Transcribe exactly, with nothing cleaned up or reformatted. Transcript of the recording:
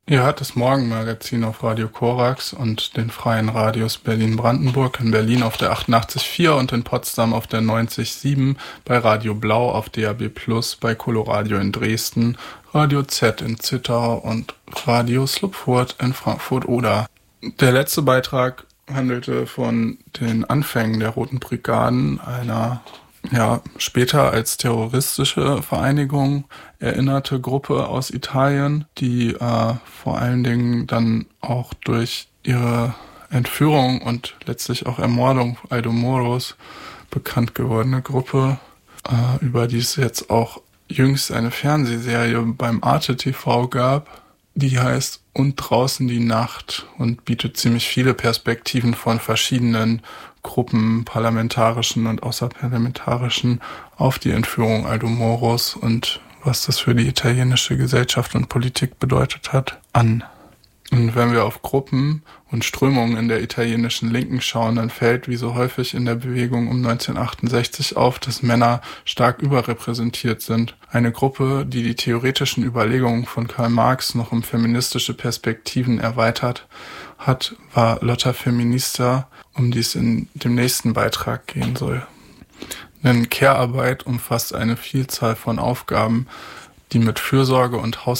Ihr hört das Morgenmagazin auf Radio Korax und den freien Radios Berlin-Brandenburg, in Berlin auf der achtundachtzig Komma vier und in Potsdam auf der neunzig Komma sieben, bei Radio Blau auf D A B plus, bei Coloradio in Dresden, Radio Z in Zittau und Radio Slupfurt in Frankfurt-Oder. Der letzte Beitrag handelte von den Anfängen der Roten Brigaden, einer ja später als terroristische Vereinigung erinnerte Gruppe aus Italien, die äh, vor allen Dingen dann auch durch ihre Entführung und letztlich auch Ermordung Aldo Moros bekannt gewordene Gruppe, äh, über die es jetzt auch jüngst eine Fernsehserie beim Arte T V gab, die heißt Und draußen die Nacht und bietet ziemlich viele Perspektiven von verschiedenen Gruppen, parlamentarischen und außerparlamentarischen, auf die Entführung Aldo Moros und was das für die italienische Gesellschaft und Politik bedeutet hat, an. Und wenn wir auf Gruppen und Strömungen in der italienischen Linken schauen, dann fällt wie so häufig in der Bewegung um neunzehnhundertachtundsechzig auf, dass Männer stark überrepräsentiert sind. Eine Gruppe, die die theoretischen Überlegungen von Karl Marx noch um feministische Perspektiven erweitert hat, war Lotta Feminista, um die es in dem nächsten Beitrag gehen soll. Denn Care-Arbeit umfasst eine Vielzahl von Aufgaben, die mit Fürsorge und Haus